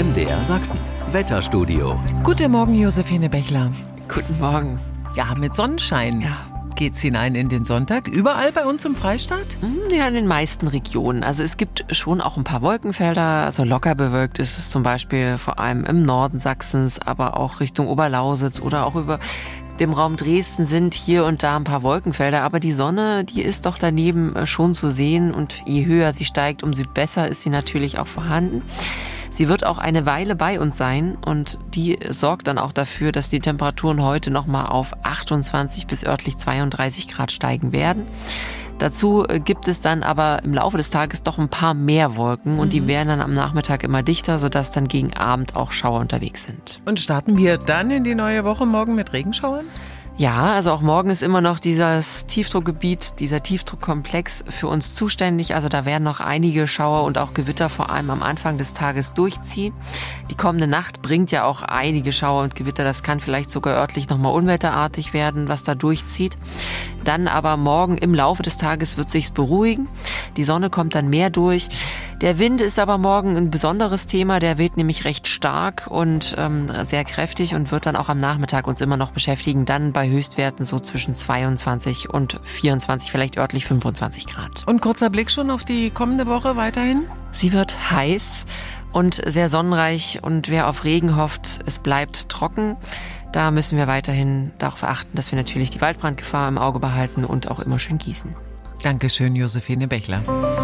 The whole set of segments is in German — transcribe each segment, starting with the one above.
MDR Sachsen. Wetterstudio. Guten Morgen, Josephine Bechler. Guten Morgen. Ja, mit Sonnenschein geht's hinein in den Sonntag. Überall bei uns im Freistaat? Ja, in den meisten Regionen. Also es gibt schon auch ein paar Wolkenfelder. Also locker bewölkt ist es zum Beispiel vor allem im Norden Sachsens, aber auch Richtung Oberlausitz oder auch über dem Raum Dresden sind hier und da ein paar Wolkenfelder. Aber die Sonne, die ist doch daneben schon zu sehen. Und je höher sie steigt, umso besser ist sie natürlich auch vorhanden. Sie wird auch eine Weile bei uns sein und die sorgt dann auch dafür, dass die Temperaturen heute nochmal auf 28 bis örtlich 32 Grad steigen werden. Dazu gibt es dann aber im Laufe des Tages doch ein paar mehr Wolken und die werden dann am Nachmittag immer dichter, sodass dann gegen Abend auch Schauer unterwegs sind. Und starten wir dann in die neue Woche morgen mit Regenschauern? Ja, also auch morgen ist immer noch dieses Tiefdruckgebiet, dieser Tiefdruckkomplex für uns zuständig. Also da werden noch einige Schauer und auch Gewitter vor allem am Anfang des Tages durchziehen. Die kommende Nacht bringt ja auch einige Schauer und Gewitter. Das kann vielleicht sogar örtlich nochmal unwetterartig werden, was da durchzieht. Dann aber morgen im Laufe des Tages wird sich's beruhigen. Die Sonne kommt dann mehr durch. Der Wind ist aber morgen ein besonderes Thema. Der weht nämlich recht stark und sehr kräftig und wird dann auch am Nachmittag uns immer noch beschäftigen. Dann bei Höchstwerten so zwischen 22 und 24, vielleicht örtlich 25 Grad. Und kurzer Blick schon auf die kommende Woche weiterhin? Sie wird heiß und sehr sonnenreich und wer auf Regen hofft, es bleibt trocken. Da müssen wir weiterhin darauf achten, dass wir natürlich die Waldbrandgefahr im Auge behalten und auch immer schön gießen. Dankeschön, Josephine Bechler.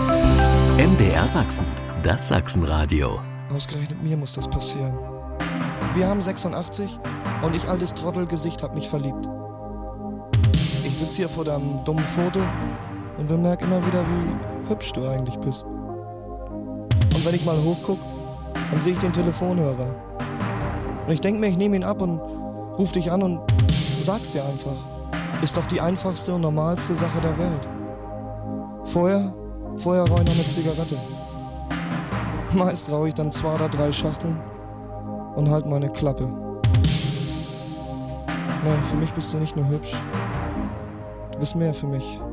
MDR Sachsen. Das Sachsenradio. Ausgerechnet mir muss das passieren. Wir haben 86 und ich, altes Trottelgesicht, hab mich verliebt. Ich sitz hier vor deinem dummen Foto und bemerk immer wieder, wie hübsch du eigentlich bist. Und wenn ich mal hochguck, dann sehe ich den Telefonhörer. Und ich denk mir, ich nehme ihn ab und ruf dich an und sag's dir einfach. Ist doch die einfachste und normalste Sache der Welt. Vorher rauche ich noch eine Zigarette. Meist rauche ich dann 2 oder 3 Schachteln und halt meine Klappe. Nee, für mich bist du nicht nur hübsch. Du bist mehr für mich.